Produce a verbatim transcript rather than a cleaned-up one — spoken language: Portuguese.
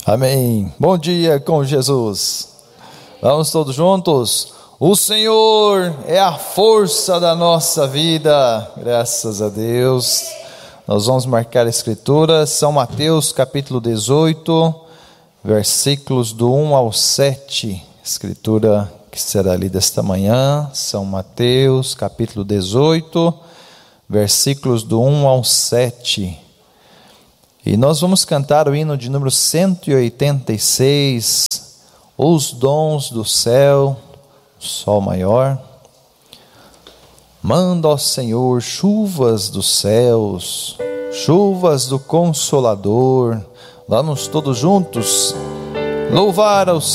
Amém. Bom dia com Jesus. Vamos todos juntos. O Senhor é a força da nossa vida. Graças a Deus. Nós vamos marcar a escritura. São Mateus capítulo dezoito, versículos do um ao sete. Escritura que será lida esta manhã. São Mateus capítulo dezoito, versículos do um ao sete. E nós vamos cantar o hino de número cento e oitenta e seis, Os Dons do Céu, Sol Maior. Manda, ó Senhor, chuvas dos céus, chuvas do Consolador. Vamos todos juntos louvar ao